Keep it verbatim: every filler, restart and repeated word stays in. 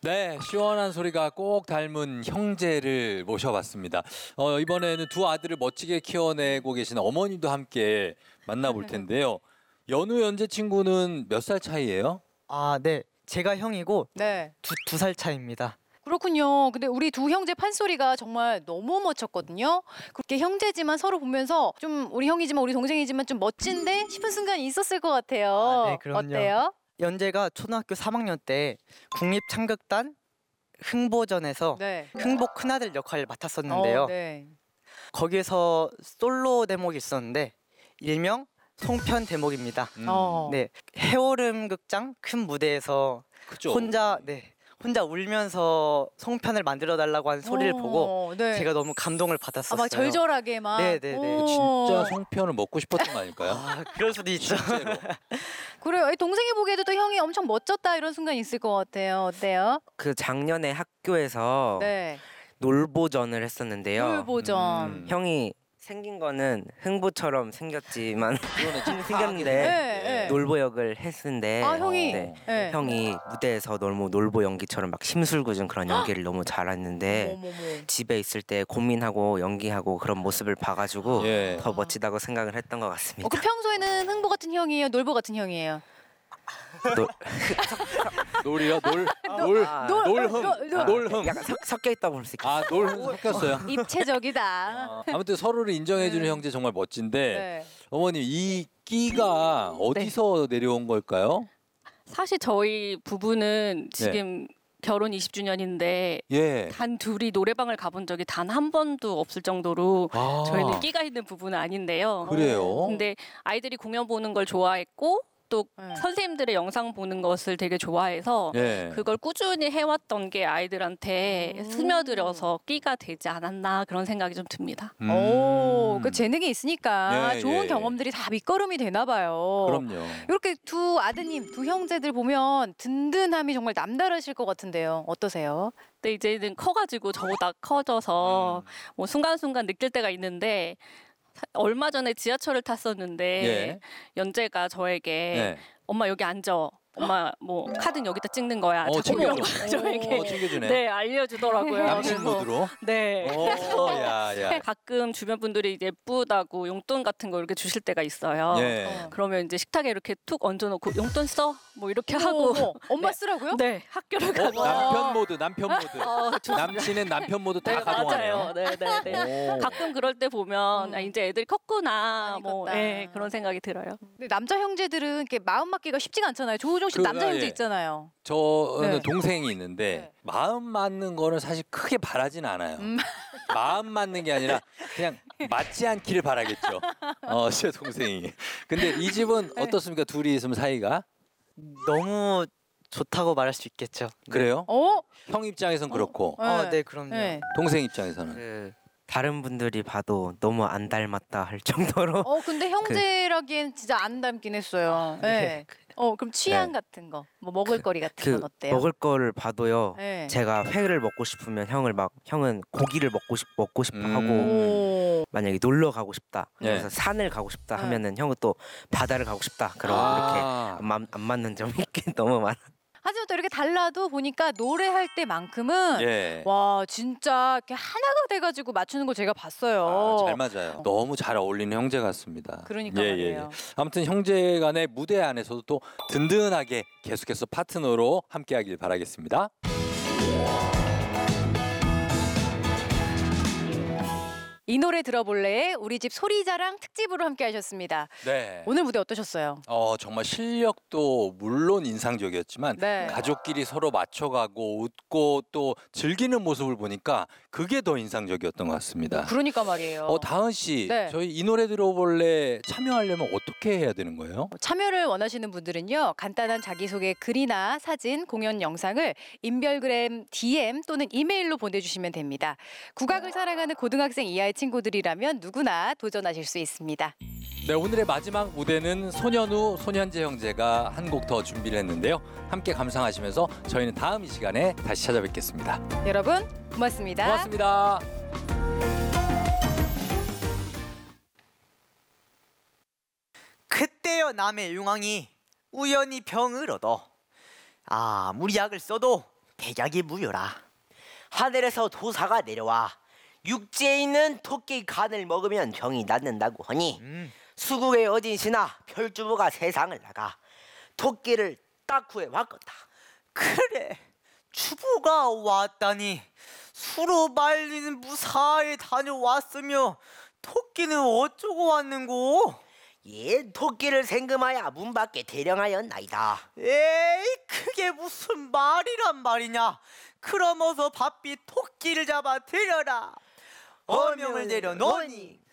네, 시원한 소리가 꼭 닮은 형제를 모셔봤습니다. 어, 이번에는 두 아들을 멋지게 키워내고 계신 어머님도 함께 만나볼 텐데요. 연우 연재 친구는 몇 살 차이예요? 아, 네. 제가 형이고 네. 두 두 살 차이입니다. 그렇군요. 근데 우리 두 형제 판소리가 정말 너무 멋졌거든요. 그렇게 형제지만 서로 보면서 좀 우리 형이지만 우리 동생이지만 좀 멋진데 싶은 순간이 있었을 것 같아요. 아, 네, 그럼요. 어때요? 연재가 초등학교 삼 학년 때 국립창극단 흥보전에서 네. 흥보 큰아들 역할을 맡았었는데요. 어, 네. 거기에서 솔로 대목이 있었는데 일명 송편 대목입니다. 음. 어. 네, 해오름 극장 큰 무대에서 그죠? 혼자 네 혼자 울면서 송편을 만들어 달라고 한 소리를 어, 보고 네. 제가 너무 감동을 아, 받았었어요. 막 절절하게 막. 네, 네, 네. 오. 진짜 송편을 먹고 싶었던 거 아닐까요? 아, 그럴 수도 있죠. 실제로. 그래요. 아니, 동생이 보기에도 또 형이 엄청 멋졌다 이런 순간 있을 것 같아요. 어때요? 그 작년에 학교에서 네. 놀보전을 했었는데요. 놀보전. 음. 형이 생긴 거는 흥보처럼 생겼지만 생겼는데 네, 네. 놀보 역을 했는데 아, 형이. 네. 네. 형이 무대에서 너무 놀보 연기처럼 막 심술궂은 그런 연기를 너무 잘했는데 어머머머. 집에 있을 때 고민하고 연기하고 그런 모습을 봐가지고 예. 더 멋지다고 생각을 했던 것 어, 같습니다. 그 평소에는 흥보 같은 형이에요? 놀보 같은 형이에요? 노- 놀이요? 놀, 놀, 아, 놀- 놀흥, 놀- 놀- 아, 놀흥. 약간 섞, 섞여 있다고 볼 수 있겠어요. 아, 놀흥 섞였어요. 입체적이다. 아, 아무튼 서로를 인정해주는 형제 정말 멋진데 네. 어머님 이 끼가 어디서 내려온 걸까요? 사실 저희 부부는 지금 결혼 이십 주년인데 예. 단 둘이 노래방을 가본 적이 단 한 번도 없을 정도로 아, 저희는 끼가 있는 부부는 아닌데요. 그래요? 근데 아이들이 공연 보는 걸 좋아했고 또 네. 선생님들의 영상 보는 것을 되게 좋아해서 예. 그걸 꾸준히 해왔던 게 아이들한테 음. 스며들어서 끼가 되지 않았나 그런 생각이 좀 듭니다. 음. 오, 그 재능이 있으니까 예, 좋은 예, 예. 경험들이 다 밑거름이 되나 봐요. 그럼요. 이렇게 두 아드님, 두 형제들 보면 든든함이 정말 남다르실 것 같은데요. 어떠세요? 근데 이제는 커가지고 저보다 커져서 음. 뭐 순간순간 느낄 때가 있는데 사- 얼마 전에 지하철을 탔었는데 예. 연재가 저에게 네. 엄마 여기 앉아. 엄마 뭐 카드는 여기다 찍는 거야. 어, 자꾸 챙겨줘. 저에게 어, 챙겨주네. 네 알려주더라고요. 남친 그래서 모드로. 네. 오, 야, 야. 가끔 주변 분들이 예쁘다고 용돈 같은 거 이렇게 주실 때가 있어요. 예. 어. 그러면 이제 식탁에 이렇게 툭 얹어놓고 용돈 써? 뭐 이렇게 하고 어머, 엄마 네. 쓰라고요? 네 학교를 어, 가고 남편 모드, 남편 모드. 어, 좋습니다. 남친은 남편 모드 다 네, 가동하네요. 맞아요. 네, 네, 네. 오. 가끔 그럴 때 보면 음. 아, 이제 애들이 컸구나. 많이 뭐 컸다. 예, 그런 생각이 들어요. 근데 남자 형제들은 이렇게 마음 맞기가 쉽지가 않잖아요. 조우종 씨 그, 남자 아, 형제 예. 있잖아요. 저는 네. 동생이 있는데 네. 마음 맞는 거는 사실 크게 바라진 않아요. 음. 마음 맞는 게 아니라 그냥 맞지 않기를 바라겠죠. 어, 제 동생이. 근데 이 집은 네. 어떻습니까? 둘이 있으면 사이가? 너무 좋다고 말할 수 있겠죠. 그래요? 어? 형 입장에선 그렇고 아, 네, 그럼요. 네. 동생 입장에서는 그 다른 분들이 봐도 너무 안 닮았다 할 정도로 어, 근데 형제라기엔 진짜 안 닮긴 했어요. 네. 어, 그럼 취향 네. 같은 거, 뭐 먹을거리 같은 그 건 어때요? 먹을 거를 봐도요. 네. 제가 회를 먹고 싶으면 형을 막 형은 고기를 먹고 싶 먹고 싶어 음. 하고 오. 만약에 놀러 가고 싶다. 네. 그래서 산을 가고 싶다 네. 하면은 형은 또 바다를 가고 싶다. 그럼 아. 이렇게 안, 맞- 안 맞는 점이 꽤 너무 많아. 하지만 또 이렇게 달라도 보니까 노래할 때만큼은 예. 와 진짜 이렇게 하나가 돼가지고 맞추는 걸 제가 봤어요. 아, 잘 맞아요. 너무 잘 어울리는 형제 같습니다. 그러니까 말이에요. 아무튼 형제간의 무대 안에서도 또 든든하게 계속해서 파트너로 함께하길 바라겠습니다. 이 노래 들어볼래? 우리 집 소리자랑 특집으로 함께 하셨습니다. 네. 오늘 무대 어떠셨어요? 어 정말 실력도 물론 인상적이었지만 네. 가족끼리 서로 맞춰가고 웃고 또 즐기는 모습을 보니까 그게 더 인상적이었던 것 같습니다. 그러니까 말이에요. 어 다은 씨, 네. 저희 이 노래 들어볼래 참여하려면 어떻게 해야 되는 거예요? 참여를 원하시는 분들은요. 간단한 자기소개 글이나 사진, 공연 영상을 인별그램 디엠 또는 이메일로 보내주시면 됩니다. 국악을 사랑하는 고등학생 이하의 친구들이라면 누구나 도전하실 수 있습니다. 네, 오늘의 마지막 무대는 소년우, 소년재 형제가 한 곡 더 준비를 했는데요. 함께 감상하시면서 저희는 다음 이 시간에 다시 찾아뵙겠습니다. 여러분 고맙습니다. 고맙습니다. 그때여 남의 용왕이 우연히 병을 얻어 아무리 약을 써도 대작이 무효라. 하늘에서 도사가 내려와 육지에 있는 토끼 간을 먹으면 병이 낫는다고 하니 음. 수국의 어딘시나 별주부가 세상을 나가 토끼를 딱 구해 왔겠다. 그래, 주부가 왔다니. 수로 말리는 무사히 다녀왔으며 토끼는 어쩌고 왔는고? 예, 토끼를 생금하여 문 밖에 대령하였나이다. 에이, 그게 무슨 말이란 말이냐? 그럼 어서 바삐 토끼를 잡아 들여라. 어명을 내려놓으니